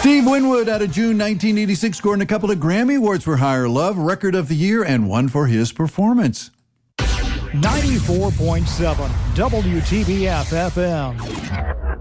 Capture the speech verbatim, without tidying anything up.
Steve Winwood out of June nineteen eighty-six scored a couple of Grammy Awards for Higher Love, Record of the Year, and one for his performance. ninety-four point seven W T B F F M.